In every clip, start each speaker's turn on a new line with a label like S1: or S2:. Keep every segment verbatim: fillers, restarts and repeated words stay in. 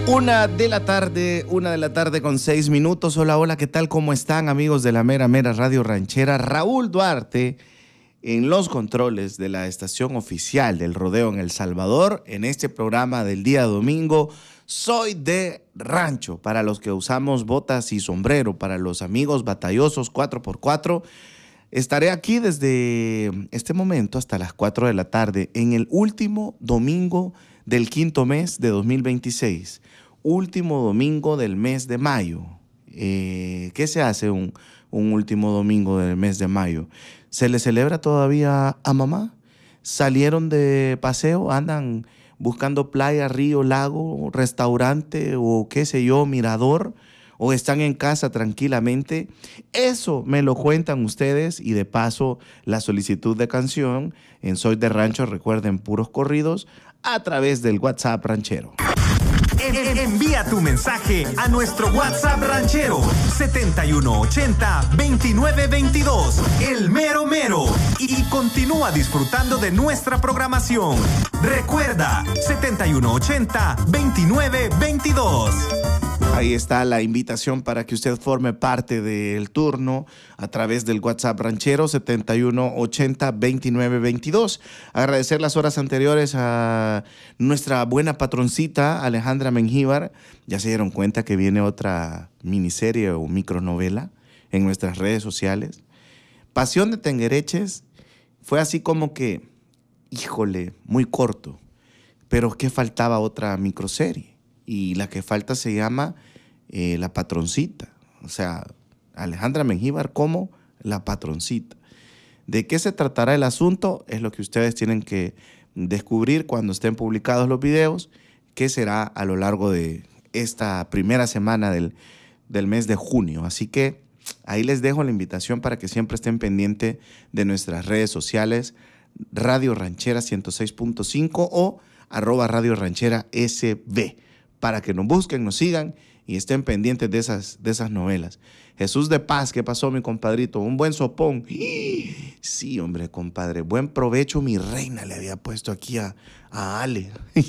S1: Una de la tarde, una de la tarde con seis minutos. Hola, hola, ¿qué tal? ¿Cómo están, amigos de la mera, mera Radio Ranchera? Raúl Duarte en los controles de la estación oficial del rodeo en El Salvador, en este programa del día domingo. Soy de rancho, para los que usamos botas y sombrero, para los amigos batallosos cuatro por cuatro. Estaré aquí desde este momento hasta las cuatro de la tarde, en el último domingo del quinto mes de dos mil veintiséis. Último domingo del mes de mayo. Eh, ¿Qué se hace un, un último domingo del mes de mayo? ¿Se le celebra todavía a mamá? ¿Salieron de paseo? ¿Andan buscando playa, río, lago, restaurante o qué sé yo, mirador? ¿O están en casa tranquilamente? Eso me lo cuentan ustedes, y de paso la solicitud de canción en Soy de Rancho, recuerden, puros corridos, a través del WhatsApp ranchero.
S2: Envía tu mensaje a nuestro WhatsApp ranchero setenta y uno ochenta veintinueve veintidós, el mero mero, y continúa disfrutando de nuestra programación. Recuerda, setenta y uno ochenta veintinueve veintidós.
S1: Ahí está la invitación para que usted forme parte del turno a través del WhatsApp ranchero setenta y uno ochenta veintinueve veintidós. Agradecer las horas anteriores a nuestra buena patroncita Alejandra Mengíbar. Ya se dieron cuenta que viene otra miniserie o micronovela en nuestras redes sociales. Pasión de Tenguereches fue así como que, híjole, muy corto, pero que faltaba otra microserie. Y la que falta se llama eh, La Patroncita. O sea, Alejandra Mengíbar como La Patroncita. ¿De qué se tratará el asunto? Es lo que ustedes tienen que descubrir cuando estén publicados los videos, que será a lo largo de esta primera semana del, del mes de junio. Así que ahí les dejo la invitación para que siempre estén pendientes de nuestras redes sociales, Radio Ranchera ciento seis punto cinco o arroba Radio Ranchera S B, para que nos busquen, nos sigan y estén pendientes de esas, de esas novelas. Jesús de Paz, ¿qué pasó, mi compadrito? Un buen sopón. Sí, hombre, compadre, buen provecho, mi reina, le había puesto aquí a, a Ale.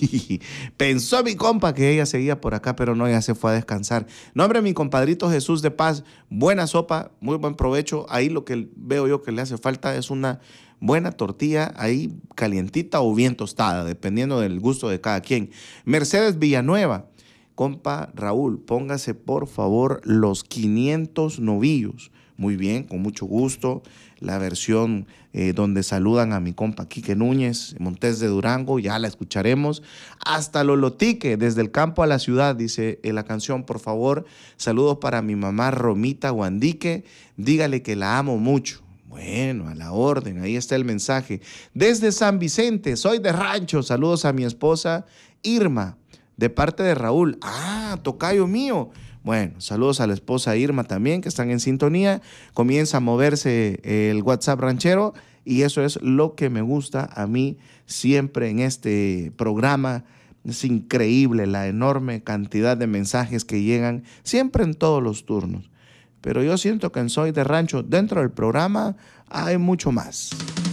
S1: Pensó mi compa que ella seguía por acá, pero no, ya se fue a descansar. No, hombre, mi compadrito Jesús de Paz, buena sopa, muy buen provecho. Ahí lo que veo yo que le hace falta es una buena tortilla ahí calientita o bien tostada, dependiendo del gusto de cada quien. Mercedes Villanueva, compa Raúl, póngase por favor los quinientos novillos. Muy bien, con mucho gusto. La versión eh, donde saludan a mi compa Quique Núñez, Montes de Durango, ya la escucharemos. Hasta Lolotique, desde el campo a la ciudad, dice eh, la canción, por favor. Saludos para mi mamá Romita Guandique, dígale que la amo mucho. Bueno, a la orden, ahí está el mensaje. Desde San Vicente, soy de rancho. Saludos a mi esposa Irma, de parte de Raúl. Ah, tocayo mío. Bueno, saludos a la esposa Irma también, que están en sintonía. Comienza a moverse el WhatsApp ranchero y eso es lo que me gusta a mí siempre en este programa. Es increíble la enorme cantidad de mensajes que llegan siempre en todos los turnos. Pero yo siento que en Soy de Rancho, dentro del programa, hay mucho más.